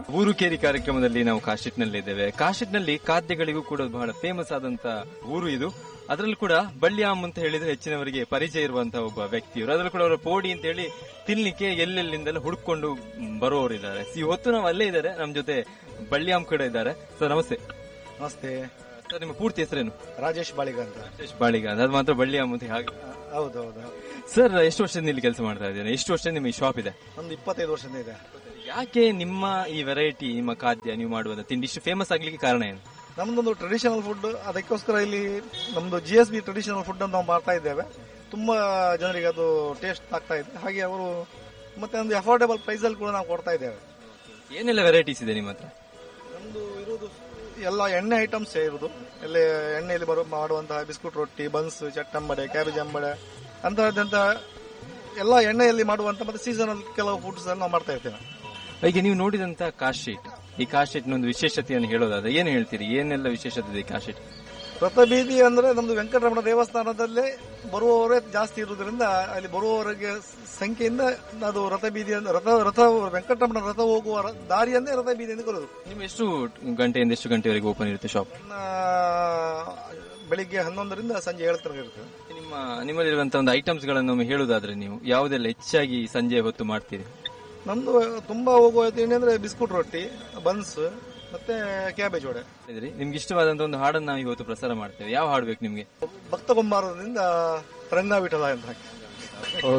ಊರು ಕೇರಿ ಕಾರ್ಯಕ್ರಮದಲ್ಲಿ ನಾವು ಕಾಶಿಟ್ನಲ್ಲಿದ್ದೇವೆ. ಕಾಶಿಟ್ನಲ್ಲಿ ಖಾದ್ಯಗಳಿಗೂ ಕೂಡ ಬಹಳ ಫೇಮಸ್ ಆದಂತ ಊರು ಇದು. ಅದರಲ್ಲೂ ಕೂಡ ಬಳ್ಳಿಯಾಮ್ ಅಂತ ಹೇಳಿದ್ರೆ ಹೆಚ್ಚಿನವರಿಗೆ ಪರಿಚಯ ಇರುವಂತಹ ಒಬ್ಬ ವ್ಯಕ್ತಿಯವರು. ಅದರಲ್ಲೂ ಕೂಡ ಅವರ ಪೋಡಿ ಅಂತ ಹೇಳಿ ತಿನ್ಲಿಕ್ಕೆ ಎಲ್ಲೆಲ್ಲಿಂದೆಲ್ಲ ಹುಡುಕೊಂಡು ಬರುವವರಿದ್ದಾರೆ. ಇವತ್ತು ನಾವು ಅಲ್ಲೇ ಇದ್ದಾರೆ, ನಮ್ಮ ಜೊತೆ ಬಳ್ಳಿಯಾಮ್ ಕೂಡ ಇದ್ದಾರೆ. ಸರ್ ನಮಸ್ತೆ. ನಮಸ್ತೆ ಸರ್, ನಿಮ್ಮ ಪೂರ್ತಿ ಹೆಸರೇನು? ರಾಜೇಶ್ ಬಾಳಿಗ ಅಂತ. ರಾಜೇಶ್ ಬಾಳಿಗ, ಅದು ಮಾತ್ರ ಬಳ್ಳಿಯಾಮ್ ಅಂತ ಹಾಗೆ? ಹೌದೌದು. ಸರ್, ಎಷ್ಟು ವರ್ಷದಿಂದ ಇಲ್ಲಿ ಕೆಲಸ ಮಾಡ್ತಾ ಇದ್ದೇನೆ? ಎಷ್ಟು ವರ್ಷದಿಂದ ನಿಮ್ಮ ಈ ಶಾಪ್ ಇದೆ? ಒಂದು 25 ವರ್ಷದಿಂದ ಇದೆ. ಯಾಕೆ ನಿಮ್ಮ ಈ ವೆರೈಟಿ, ನಿಮ್ಮ ಖಾದ್ಯ, ನೀವು ಮಾಡುವ ತಿಂಡಿ ಇಷ್ಟು ಫೇಮಸ್ ಆಗ್ಲಿಕ್ಕೆ ಕಾರಣ ಏನು? ನಮ್ದೊಂದು ಟ್ರೆಡಿಷನಲ್ ಫುಡ್, ಅದಕ್ಕೋಸ್ಕರ ಇಲ್ಲಿ ನಮ್ದು GSB ಟ್ರೆಡಿಷನಲ್ ಫುಡ್ ಅಂತ ನಾವು ಮಾಡ್ತಾ ಇದ್ದೇವೆ. ತುಂಬಾ ಜನರಿಗೆ ಅದು ಟೇಸ್ಟ್ ಆಗ್ತಾ ಇದೆ. ಹಾಗೆ ಅವರು ಮತ್ತೆ ಒಂದು ಅಫೋರ್ಡಬಲ್ ಪ್ರೈಸ್ ಅಲ್ಲಿ ಕೂಡ ನಾವು ಕೊಡ್ತಾ ಇದ್ದೇವೆ. ಏನೆಲ್ಲ ವೆರೈಟೀಸ್ ಇದೆ ನಿಮ್ಮ ಹತ್ರ? ನಮ್ದು ಇರುವುದು ಎಲ್ಲ ಎಣ್ಣೆ ಐಟಮ್ಸ್ ಇರುವುದು. ಎಲ್ಲ ಎಣ್ಣೆಯಲ್ಲಿ ಮಾಡುವಂತಹ ಬಿಸ್ಕುಟ್ ರೊಟ್ಟಿ, ಬನ್ಸ್, ಚಟ್ಟಂಬಡೆ, ಕ್ಯಾಬೇಜ್ ಅಂಬಡೆ ಅಂತಹದ್ದಂತ ಎಲ್ಲ ಎಣ್ಣೆಯಲ್ಲಿ ಮಾಡುವಂತ ಮತ್ತೆ ಸೀಸನಲ್ ಕೆಲವು ಫುಡ್ಸ್ ನಾವು ಮಾಡ್ತಾ ಇರ್ತೇವೆ. ಈಗ ನೀವು ನೋಡಿದಂತ ಕಾಶೀಟ್, ಈ ಕಾಶೀಟ್ನ ಒಂದು ವಿಶೇಷತೆಯನ್ನು ಹೇಳೋದಾದ್ರೆ ಏನು ಹೇಳ್ತೀರಿ? ಏನೆಲ್ಲ ವಿಶೇಷತೆ ಇದೆ ಕಾಶೀಟ್? ರಥಬೀದಿ ಅಂದ್ರೆ ನಮ್ದು ವೆಂಕಟರಮಣ ದೇವಸ್ಥಾನದಲ್ಲೇ ಬರುವವರೇ ಜಾಸ್ತಿ ಇರುವುದರಿಂದ ಅಲ್ಲಿ ಬರುವವರಿಗೆ ಸಂಖ್ಯೆಯಿಂದ ಅದು ರಥಬೀದಿ ರಥ ವೆಂಕಟರಮಣ ರಥ ಹೋಗುವ ದಾರಿಯನ್ನೇ ರಥಬೀದಿ ಎಂದು ಕರೆದು. ನೀವು ಎಷ್ಟು ಗಂಟೆಯಿಂದ ಎಷ್ಟು ಗಂಟೆವರೆಗೆ ಓಪನ್ ಇರುತ್ತೆ ಶಾಪ್? ಬೆಳಿಗ್ಗೆ 11ರಿಂದ ಸಂಜೆ 7 ತನಕ ಇರ್ತದೆ. ನಿಮ್ಮಲ್ಲಿರುವಂತಹ ಒಂದು ಐಟಮ್ಸ್ ಗಳನ್ನು ಹೇಳುವುದಾದ್ರೆ ನೀವು ಯಾವುದೆಲ್ಲ ಹೆಚ್ಚಾಗಿ ಸಂಜೆ ಹೊತ್ತು ಮಾಡ್ತೀರಿ? ನಮ್ದು ತುಂಬಾ ಹೋಗುವ ತಿಂಡಿ ಅಂದ್ರೆ ಬಿಸ್ಕುಟ್ ರೊಟ್ಟಿ, ಬನ್ಸ್ ಮತ್ತೆ ಕ್ಯಾಬೇಜ್ ವಡೆ. ನಿಮ್ಗೆ ಇಷ್ಟವಾದಂತ ಒಂದು ಹಾಡನ್ನು ನಾವು ಇವತ್ತು ಪ್ರಸಾರ ಮಾಡ್ತೇವೆ. ಯಾವ ಹಾಡು ಬೇಕು ನಿಮ್ಗೆ? ಭಕ್ತ ಕುಂಬಾರದಿಂದ ರಂಗ ವಿಠಲ ಅಂತ.